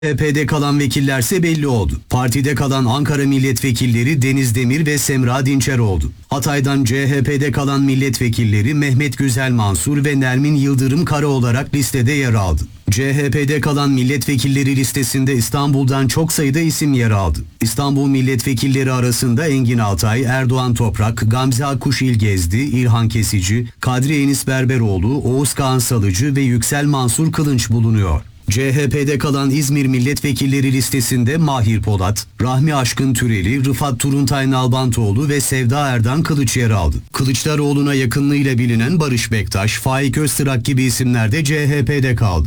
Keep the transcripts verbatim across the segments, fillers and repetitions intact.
C H P'de kalan vekillerse belli oldu. Partide kalan Ankara milletvekilleri Deniz Demir ve Semra Dinçer oldu. Hatay'dan C H P'de kalan milletvekilleri Mehmet Güzel Mansur ve Nermin Yıldırım Kara olarak listede yer aldı. C H P'de kalan milletvekilleri listesinde İstanbul'dan çok sayıda isim yer aldı. İstanbul milletvekilleri arasında Engin Altay, Erdoğan Toprak, Gamze Akkuş İlgezdi, İlhan Kesici, Kadri Enis Berberoğlu, Oğuz Kağan Salıcı ve Yüksel Mansur Kılınç bulunuyor. C H P'de kalan İzmir milletvekilleri listesinde Mahir Polat, Rahmi Aşkın Türeli, Rıfat Turuntay Nalbantoğlu ve Sevda Erdan Kılıç yer aldı. Kılıçdaroğlu'na yakınlığıyla bilinen Barış Bektaş, Faik Öztürk gibi isimler de C H P'de kaldı.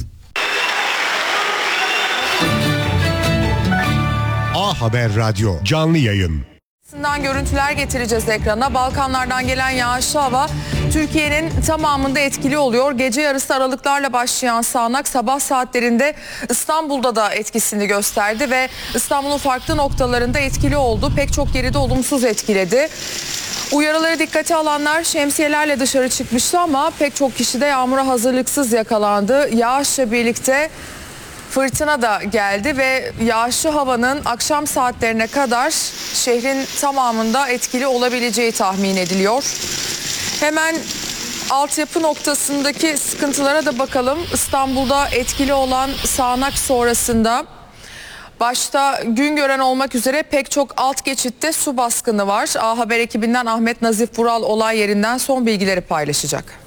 A Haber Radyo canlı yayın. Görüntüler getireceğiz ekrana. Balkanlardan gelen yağışlı hava Türkiye'nin tamamında etkili oluyor. Gece yarısı aralıklarla başlayan sağanak sabah saatlerinde İstanbul'da da etkisini gösterdi ve İstanbul'un farklı noktalarında etkili oldu. Pek çok yeri de olumsuz etkiledi. Uyarıları dikkate alanlar şemsiyelerle dışarı çıkmıştı ama pek çok kişi de yağmura hazırlıksız yakalandı. Yağışla birlikte fırtına da geldi ve yağışlı havanın akşam saatlerine kadar şehrin tamamında etkili olabileceği tahmin ediliyor. Hemen altyapı noktasındaki sıkıntılara da bakalım. İstanbul'da etkili olan sağanak sonrasında başta Güngören olmak üzere pek çok alt geçitte su baskını var. A Haber ekibinden Ahmet Nazif Vural olay yerinden son bilgileri paylaşacak.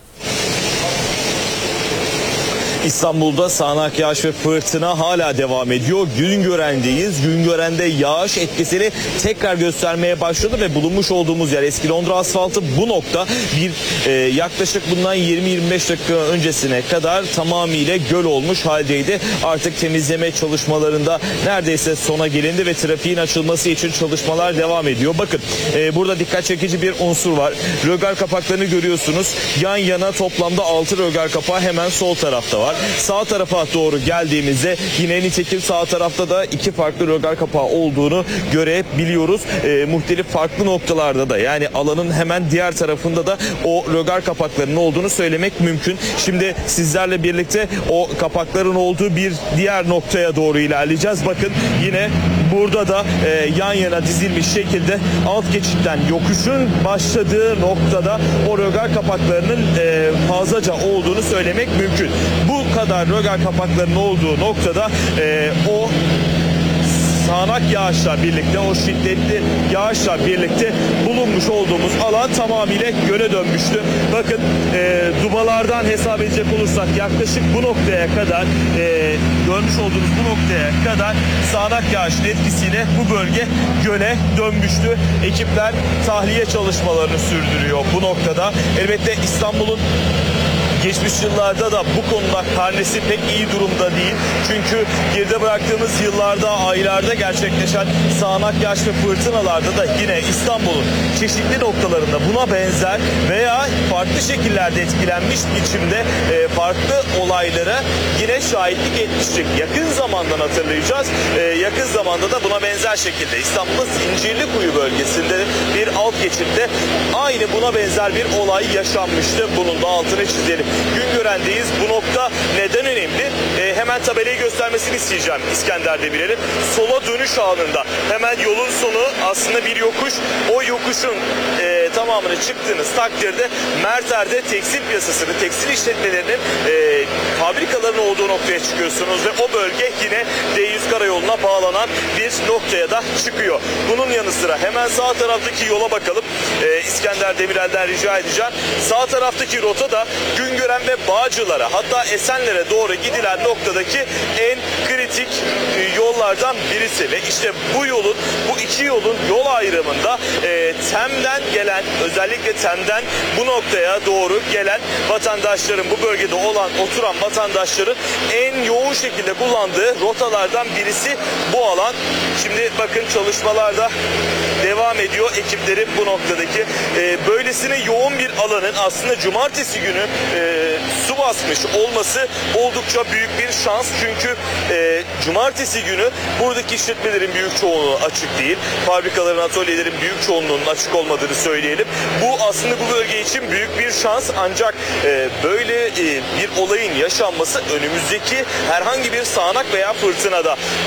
İstanbul'da sağanak yağış ve fırtına hala devam ediyor. Güngören'deyiz. Güngören'de yağış etkisini tekrar göstermeye başladı ve bulunmuş olduğumuz yer Eski Londra asfaltı bu nokta bir e, yaklaşık bundan yirmi yirmi beş dakika öncesine kadar tamamıyla göl olmuş haldeydi. Artık temizleme çalışmalarında neredeyse sona gelindi ve trafiğin açılması için çalışmalar devam ediyor. Bakın e, burada dikkat çekici bir unsur var. Rögar kapaklarını görüyorsunuz. Yan yana toplamda altı rögar kapağı hemen sol tarafta var. Sağ tarafa doğru geldiğimizde yine nitekim sağ tarafta da iki farklı rögar kapağı olduğunu görebiliyoruz. E, muhtelif farklı noktalarda da yani alanın hemen diğer tarafında da o rögar kapaklarının olduğunu söylemek mümkün. Şimdi sizlerle birlikte o kapakların olduğu bir diğer noktaya doğru ilerleyeceğiz. Bakın yine burada da e, yan yana dizilmiş şekilde alt geçitten yokuşun başladığı noktada o rögar kapaklarının e, fazlaca olduğunu söylemek mümkün. Bu kadar rögar kapaklarının olduğu noktada e, o sağanak yağışla birlikte, o şiddetli yağışla birlikte bulunmuş olduğumuz alan tamamıyla göle dönmüştü. Bakın e, dubalardan hesap edecek olursak yaklaşık bu noktaya kadar e, görmüş olduğunuz bu noktaya kadar sağanak yağışın etkisiyle bu bölge göle dönmüştü. Ekipler tahliye çalışmalarını sürdürüyor bu noktada. Elbette İstanbul'un geçmiş yıllarda da bu konuda karnesi pek iyi durumda değil. Çünkü geride bıraktığımız yıllarda, aylarda gerçekleşen sağanak yağış ve fırtınalarda da yine İstanbul'un çeşitli noktalarında buna benzer veya farklı şekillerde etkilenmiş biçimde e, farklı olaylara yine şahitlik etmiştik. Yakın zamandan hatırlayacağız. E, yakın zamanda da buna benzer şekilde İstanbul'un Zincirlikuyu bölgesinde bir alt geçitte aynı buna benzer bir olay yaşanmıştı. Bunun da altını çizelim. Güngören'deyiz. Bu nokta neden önemli? E, hemen tabelayı göstermesini isteyeceğim İskender Demirel'in. Sola dönüş anında hemen yolun sonu aslında bir yokuş. O yokuşun e, tamamını çıktığınız takdirde Merter'de tekstil piyasasını, tekstil işletmelerinin e, fabrikaların olduğu noktaya çıkıyorsunuz ve o bölge yine D yüz karayoluna bağlanan bir noktaya da çıkıyor. Bunun yanı sıra hemen sağ taraftaki yola bakalım. E, İskender Demirel'den rica edeceğim. Sağ taraftaki rota da Güngören ve Bağcılar'a, hatta Esenler'e doğru gidilen noktadaki en kritik yollardan birisi ve işte bu yolun, bu iki yolun yol ayrımında e, Tem'den gelen, özellikle Tem'den bu noktaya doğru gelen vatandaşların, bu bölgede olan, oturan vatandaşların en yoğun şekilde kullandığı rotalardan birisi bu alan. Şimdi bakın çalışmalarda devam ediyor ekiplerin bu noktadaki. E, böylesine yoğun bir alanın aslında cumartesi günü e, su basmış olması oldukça büyük bir şans. Çünkü e, cumartesi günü buradaki işletmelerin büyük çoğunluğu açık değil. Fabrikaların, atölyelerin büyük çoğunluğunun açık olmadığını söyleyelim. Bu aslında bu bölge için büyük bir şans, ancak e, böyle e, bir olayın yaşanması önümüzdeki herhangi bir sağanak veya fırtınada